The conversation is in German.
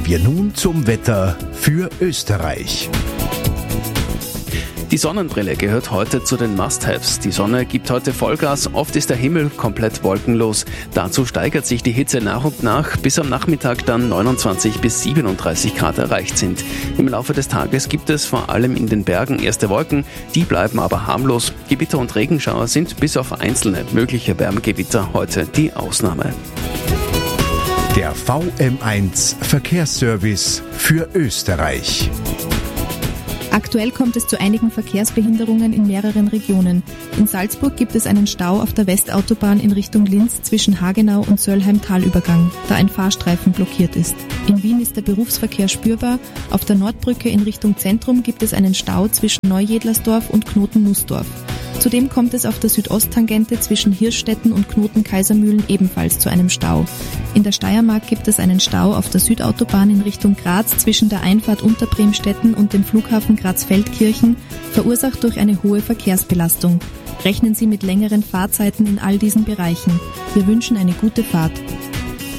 Kommen wir nun zum Wetter für Österreich. Die Sonnenbrille gehört heute zu den Must-Haves. Die Sonne gibt heute Vollgas, oft ist der Himmel komplett wolkenlos. Dazu steigert sich die Hitze nach und nach, bis am Nachmittag dann 29 bis 37 Grad erreicht sind. Im Laufe des Tages gibt es vor allem in den Bergen erste Wolken, die bleiben aber harmlos. Gewitter und Regenschauer sind bis auf einzelne mögliche Wärmegewitter heute die Ausnahme. Der VM1 Verkehrsservice für Österreich. Aktuell kommt es zu einigen Verkehrsbehinderungen in mehreren Regionen. In Salzburg gibt es einen Stau auf der Westautobahn in Richtung Linz zwischen Hagenau und Söllheim-Talübergang, da ein Fahrstreifen blockiert ist. In Wien ist der Berufsverkehr spürbar. Auf der Nordbrücke in Richtung Zentrum gibt es einen Stau zwischen Neujedlersdorf und Knoten-Nussdorf. Zudem kommt es auf der Südosttangente zwischen Hirschstetten und Knoten-Kaisermühlen ebenfalls zu einem Stau. In der Steiermark gibt es einen Stau auf der Südautobahn in Richtung Graz zwischen der Einfahrt Unterbremstetten und dem Flughafen Graz-Feldkirchen, verursacht durch eine hohe Verkehrsbelastung. Rechnen Sie mit längeren Fahrzeiten in all diesen Bereichen. Wir wünschen eine gute Fahrt.